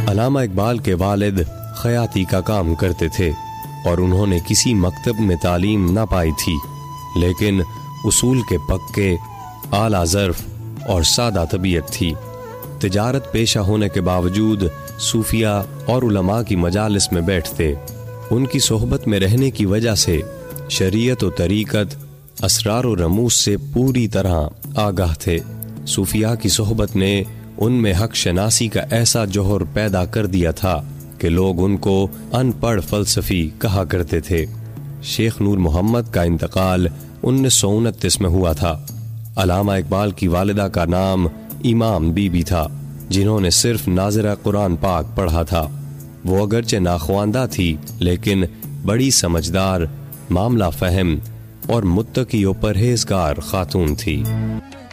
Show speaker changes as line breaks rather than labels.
अल्लामा इकबाल के वालिद खयाती का काम करते थे और उन्होंने किसी मकतब में तालीम ना पाई थी, लेकिन उसूल के पक्के, आला ज़र्फ और सादा तबीयत थी। तिजारत पेशा होने के बावजूद सूफिया और उलमा की मजालिस में बैठते। उनकी सोहबत में रहने की वजह से शरीयत व तरीक़त, असरार व रमूस से पूरी तरह आगाह थे। सूफिया की सोहबत ने उनमें हक शनासी का ऐसा जोहर पैदा कर दिया था कि लोग उनको अनपढ़ फलसफी कहा करते थे। शेख नूर मोहम्मद का इंतकाल 1929 में हुआ था। अल्लामा इकबाल की वालिदा का नाम इमाम बीबी था, जिन्होंने सिर्फ नाज़िरा कुरान पाक पढ़ा था। वो अगरचे नाख्वांदा थी, लेकिन बड़ी समझदार, मामला फहम और मुत्तकी व परहेजगार खातून थी।